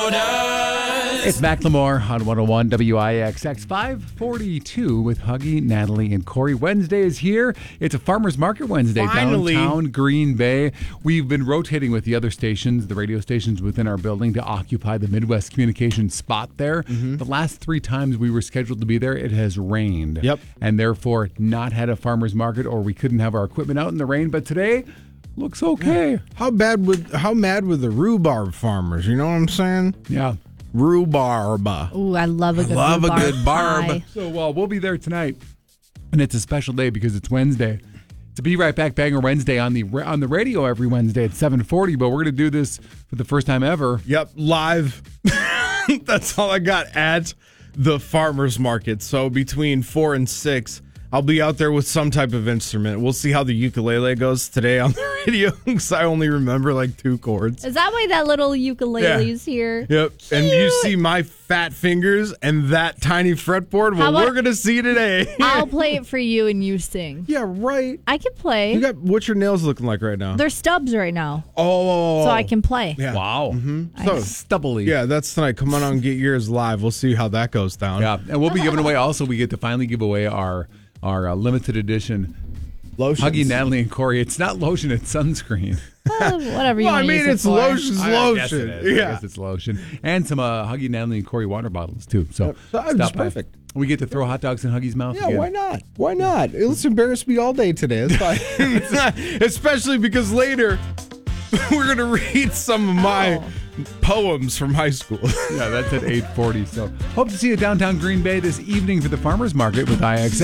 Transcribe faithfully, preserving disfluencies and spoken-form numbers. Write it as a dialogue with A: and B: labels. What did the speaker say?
A: donuts.
B: It's Macklemore on one oh one W I X X five forty-two with Huggy, Natalie, and Corey. Wednesday is here. It's a farmer's market Wednesday,
C: Finally.
B: downtown Green Bay. We've been rotating with the other stations, the radio stations within our building, to occupy the Midwest Communications spot there.
C: Mm-hmm.
B: The last three times we were scheduled to be there, it has rained.
C: Yep.
B: And therefore not had a farmer's market, or we couldn't have our equipment out in the rain. But today looks okay.
C: How bad would how mad were the rhubarb farmers? You know what I'm saying?
B: Yeah.
C: Rhubarb.
D: Ooh, I love a good
C: love a
D: rhubarb
C: good barb.
D: pie.
B: So uh, we'll be there tonight, and it's a special day because it's Wednesday. To be right back, Banger Wednesday on the on the radio every Wednesday at seven forty. But we're going to do this for the first time ever.
C: Yep, live. That's all I got at the farmers market. So between four and six, I'll be out there with some type of instrument. We'll see how the ukulele goes today on the radio because I only remember like two chords.
D: Is that why that little ukulele's here?
C: Yep. And you see my fat fingers and that tiny fretboard.
D: How
C: Well,
D: about-
C: we're going to see today.
D: I'll play it for you and you sing.
C: Yeah, right.
D: I can play.
C: You got what's your nails looking like right now?
D: They're stubs right now,
C: oh,
D: so I can play.
C: Yeah.
B: Wow.
C: So,
B: Stubbly.
C: yeah, that's tonight. Come on out and get yours live. We'll see how that goes down.
B: Yeah. And we'll be giving away, also, we get to finally give away our, our uh, limited edition
C: Lotions.
B: Huggy, Natalie, and Corey. It's not lotion, it's sunscreen.
D: Uh, whatever you
C: Well, I
D: want to
C: mean,
D: use it
C: it's
D: for.
C: lotion's
B: I guess
C: lotion.
B: it is. I
C: Yeah.
B: guess it's lotion. And some uh, Huggy, Natalie, and Corey water bottles, too. So,
C: So, uh,
B: stop
C: it's
B: by.
C: perfect.
B: We get to throw hot dogs in Huggy's mouth
C: Yeah,
B: again.
C: why not? Why not? Let's embarrass me all day today. It's fine. Especially because later we're going to read some of my poems from high school.
B: Yeah, that's at eight forty. So hope to see you downtown Green Bay this evening for the farmer's market with I X X.